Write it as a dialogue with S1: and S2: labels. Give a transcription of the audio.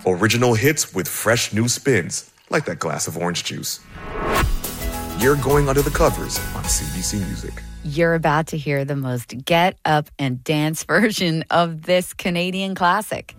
S1: Original hits with fresh new spins, like that glass of orange juice. You're going under the covers on CBC Music.
S2: You're about to hear the most get up and dance version of this Canadian classic.